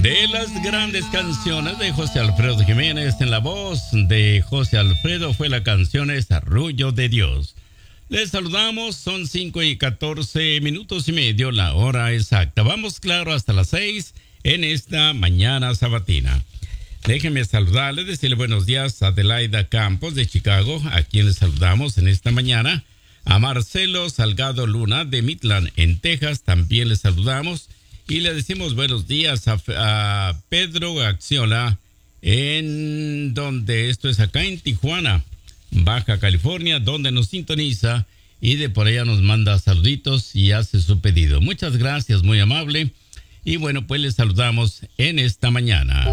De las grandes canciones de José Alfredo Jiménez, en la voz de José Alfredo, fue la canción Arrullo de Dios. Les saludamos, son 5:14 minutos y medio, la hora exacta. Vamos claro hasta las 6 en esta mañana sabatina. Déjenme saludarles, decirle buenos días a Adelaida Campos de Chicago, a quien les saludamos en esta mañana. A Marcelo Salgado Luna de Midland, en Texas, también les saludamos. Y le decimos buenos días a Pedro Axiola, en donde esto es acá en Tijuana, Baja California, donde nos sintoniza y de por allá nos manda saluditos y hace su pedido. Muchas gracias, muy amable. Y bueno, pues les saludamos en esta mañana.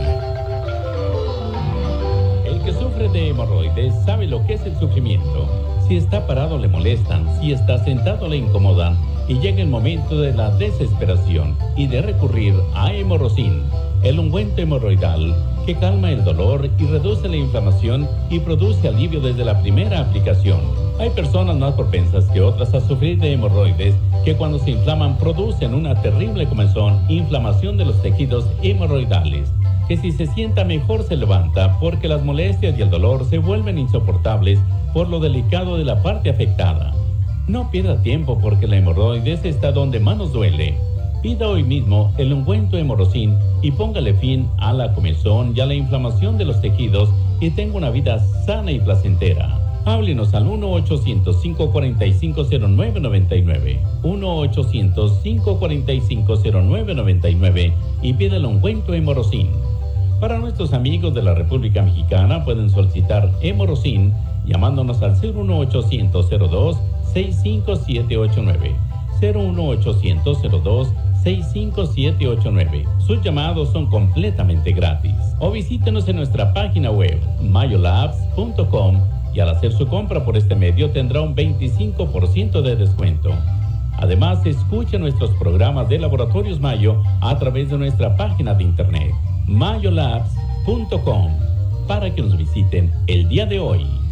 El que sufre de hemorroides sabe lo que es el sufrimiento. Si está parado le molestan, si está sentado le incomodan y llega el momento de la desesperación y de recurrir a Hemorrocin, el ungüento hemorroidal que calma el dolor y reduce la inflamación y produce alivio desde la primera aplicación. Hay personas más propensas que otras a sufrir de hemorroides que cuando se inflaman producen una terrible comezón, inflamación de los tejidos hemorroidales, que si se sienta mejor se levanta porque las molestias y el dolor se vuelven insoportables por lo delicado de la parte afectada. No pierda tiempo porque la hemorroides está donde más nos duele. Pida hoy mismo el ungüento Hemorrocin y póngale fin a la comezón y a la inflamación de los tejidos y tenga una vida sana y placentera. Háblenos al 1-800-545-0999, 1-800-545-0999 y pida el ungüento Hemorrocin. Para nuestros amigos de la República Mexicana pueden solicitar Hemorrocin llamándonos al 01802-65789, 01800-02-65789. Sus llamados son completamente gratis. O visítenos en nuestra página web, mayolabs.com, y al hacer su compra por este medio tendrá un 25% de descuento. Además, escuche nuestros programas de Laboratorios Mayo a través de nuestra página de internet, mayolabs.com, para que nos visiten el día de hoy.